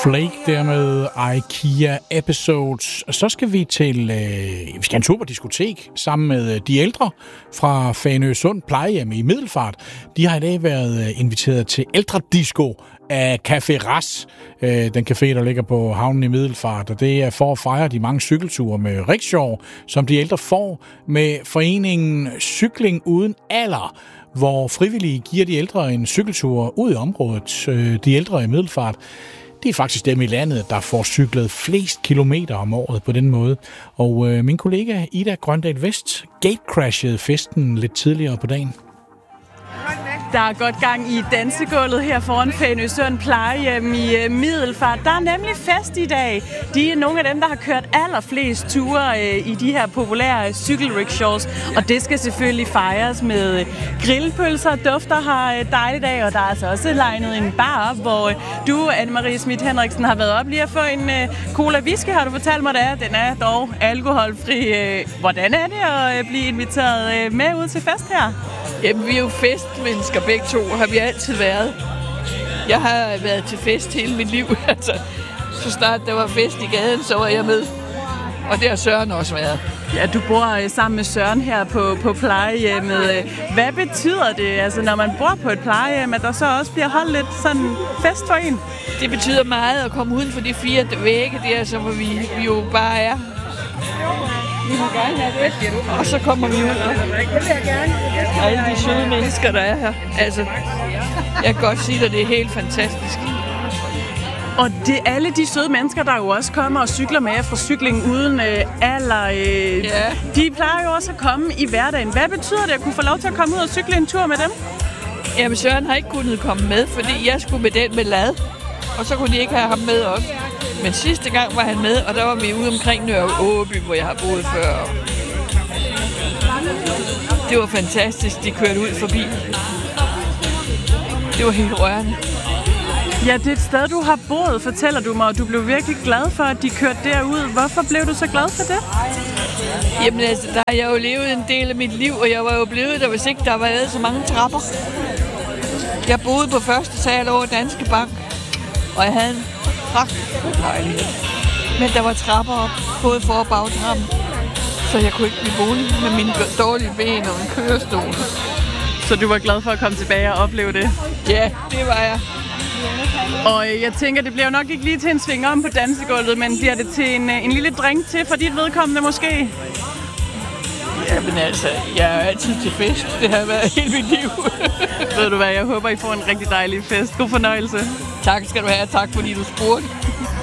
Flake der med IKEA Episodes. Og så skal vi til vi skal en tur på diskotek sammen med de ældre fra Fanø Sund Plejehjem i Middelfart. De har i dag været inviteret til ældredisco af Café Ras, den café, der ligger på havnen i Middelfart. Og det er for at fejre de mange cykelture med rickshaw, som de ældre får med foreningen Cykling Uden Alder, hvor frivillige giver de ældre en cykeltur ud i området. De ældre i Middelfart, det er faktisk dem i landet, der får cyklet flest kilometer om året på den måde. Og min kollega Ida Grøndal Vest gatecrashede festen lidt tidligere på dagen. Der er godt gang i dansegulvet her foran Fanø Sund Plejehjem i Middelfart. Der er nemlig fest i dag. De er nogle af dem, der har kørt allerflest ture i de her populære cykelrickshaws. Og det skal selvfølgelig fejres med grillpølser, dufter her dejlig dag. Og der er altså også legnet en bar op, hvor du, Anne-Marie Schmidt Henriksen, har været op lige at få en cola whisky, har du fortalt mig, det er. Den er dog alkoholfri. Hvordan er det at blive inviteret med ud til fest her? Jamen, vi er jo festmennesker begge to, har vi altid været. Jeg har været til fest hele mit liv. Altså, så snart der var fest i gaden, så var jeg med. Og det har Søren også været. Ja, du bor sammen med Søren her på plejehjemmet. Hvad betyder det, altså, når man bor på et plejehjem, at der så også bliver holdt lidt sådan fest for en? Det betyder meget at komme uden for de 4 vægge der, så hvor vi jo bare er. Vi må gerne have det. Og så kommer vi ud. Det vil jeg gerne. Alle de søde mennesker, der er her. Altså, jeg kan godt sige dig, det er helt fantastisk. Og det er alle de søde mennesker, der jo også kommer og cykler med fra Cykling Uden Alder. Ja. De plejer jo også at komme i hverdagen. Hvad betyder det at kunne få lov til at komme ud og cykle en tur med dem? Jamen, Søren har ikke kunnet komme med, fordi jeg skulle med den med lad. Og så kunne de ikke have ham med også. Men sidste gang var han med, og der var vi ude omkring Nørre Åby, hvor jeg har boet før. Det var fantastisk, de kørte ud forbi. Det var helt rørende. Ja, det er et sted, du har boet, fortæller du mig, og du blev virkelig glad for, at de kørte derud. Hvorfor blev du så glad for det? Jamen altså, der har jeg jo levet en del af mit liv, og jeg var jo blevet der, hvis ikke der var lavet så mange trapper. Jeg boede på første sal over Danske Bank, og jeg havde en pragtfuld lejlighed. Men der var trapper op, både for- og bagtrappen, så jeg kunne ikke blive boende med mine dårlige ben og en kørestol. Så du var glad for at komme tilbage og opleve det? Ja, det var jeg. Og jeg tænker, det bliver jo nok ikke lige til en sving om på dansegulvet, men bliver det til en lille drink til for dit vedkommende måske? Jamen altså, jeg er altid til fest. Det har været hele mit liv. Ved du hvad, jeg håber, I får en rigtig dejlig fest. God fornøjelse. Tak skal du have, tak fordi du spurgte.